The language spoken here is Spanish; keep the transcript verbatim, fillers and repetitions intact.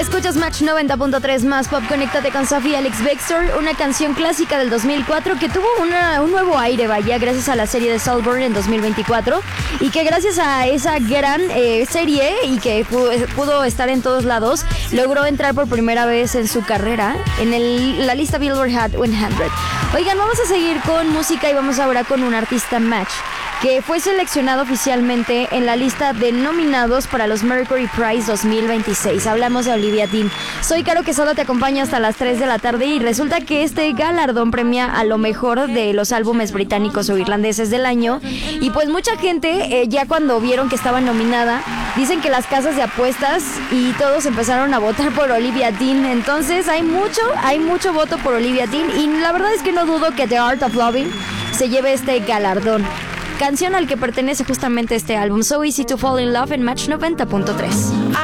Escuchas Match noventa punto tres más Pop. Conéctate con Sophie Alex Baxter, una canción clásica del dos mil cuatro que tuvo una, un nuevo aire, vaya, gracias a la serie de Saltburn en dos mil veinticuatro, y que gracias a esa gran eh, serie y que pudo, pudo estar en todos lados, logró entrar por primera vez en su carrera en el, la lista Billboard Hot cien. Oigan, vamos a seguir con música y vamos ahora con un artista Match que fue seleccionado oficialmente en la lista de nominados para los Mercury Prize dos mil veintiséis. Hablamos de Olivia Dean. Soy Caro Quesada, te acompaño hasta las tres de la tarde y resulta que este galardón premia a lo mejor de los álbumes británicos o irlandeses del año. Y pues mucha gente, eh, ya cuando vieron que estaba nominada, dicen que las casas de apuestas y todos empezaron a votar por Olivia Dean. Entonces hay mucho, hay mucho voto por Olivia Dean y la verdad es que no dudo que The Art of Loving se lleve este galardón. Canción al que pertenece justamente este álbum, So Easy to Fall in Love en Match noventa punto tres.